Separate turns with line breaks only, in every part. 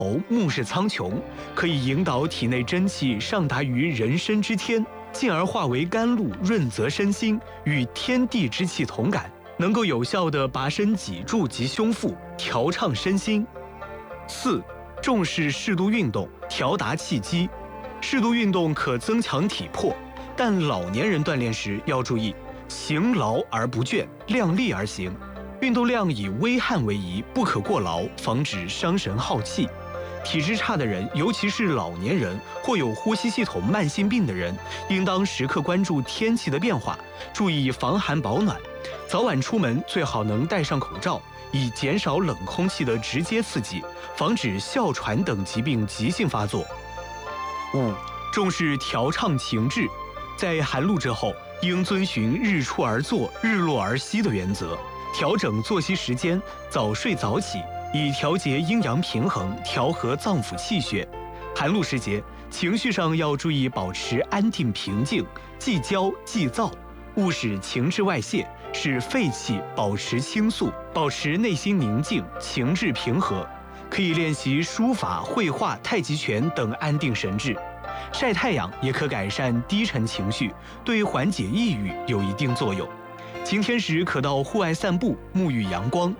目视苍穹，可以引导体内真气上达于人身之天，进而化为甘露，润泽身心，与天地之气同感，能够有效地拔伸脊柱及胸腹，调畅身心。4. 重视适度运动，调达气机。适度运动可增强体魄，但老年人锻炼时要注意行劳而不倦，量力而行。运动量以微汗为宜，不可过劳，防止伤神耗气。体质差的人，尤其是老年人或有呼吸系统慢性病的人，应当时刻关注天气的变化，注意防寒保暖。早晚出门最好能戴上口罩，以减少冷空气的直接刺激，防止哮喘等疾病急性发作。5. 重视调畅情志，在寒露之后，应遵循日出而作，日落而息的原则，调整作息时间，早睡早起，以调节阴阳平衡，调和脏腑气血。寒露时节，情绪上要注意保持安定平静，忌骄忌躁，勿使情志外泄，使肺气保持清肃，保持内心宁静，情志平和。可以练习书法、绘画、太极拳等安定神志。晒太阳也可改善低沉情绪，对缓解抑郁有一定作用。晴天时可到户外散步，沐浴阳光。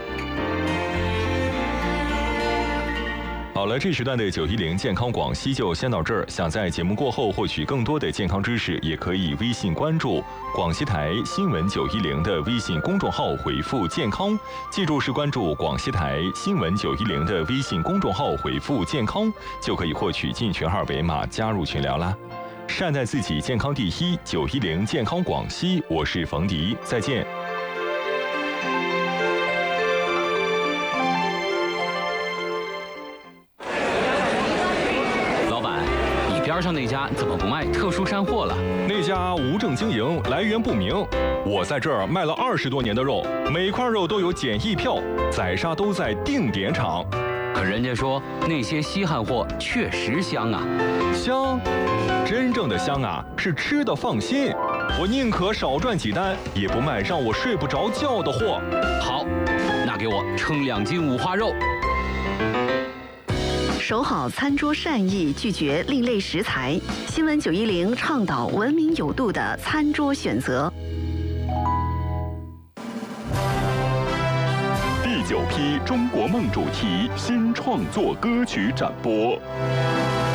好了，这时段的910健康广西就先到这儿。想在节目过后获取更多的健康知识，也可以微信关注广西台新闻910的微信公众号，回复健康，记住是关注广西台新闻910的微信公众号，回复健康，就可以获取进群二维码，加入群聊啦。善待自己，健康第一，910健康广西，我是冯迪，再见。
边上那家怎么不卖特殊山货了？
那家无证经营，来源不明。我在这儿卖了20多年的肉，每块肉都有检疫票，宰杀都在定点场。
可人家说那些稀罕货确实香啊！
香？真正的香啊，是吃的放心。我宁可少赚几单，也不卖让我睡不着觉的货。
好，那给我称2斤五花肉。
守好餐桌善意，拒绝另类食材。新闻910倡导文明有度的餐桌选择。
第9批中国梦主题新创作歌曲展播。